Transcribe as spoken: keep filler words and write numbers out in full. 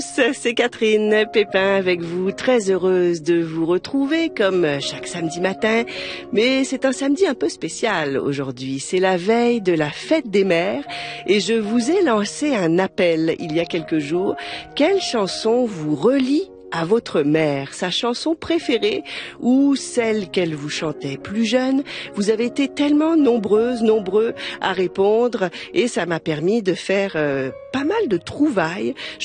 C'est Catherine Pépin avec vous, très heureuse de vous retrouver comme chaque samedi matin, mais c'est un samedi un peu spécial aujourd'hui, c'est la veille de la fête des mères et je vous ai lancé un appel il y a quelques jours. Quelle chanson vous relie à votre mère, sa chanson préférée ou celle qu'elle vous chantait plus jeune? Vous avez été tellement nombreuses, nombreux à répondre et ça m'a permis de faire euh, pas mal de trouvailles.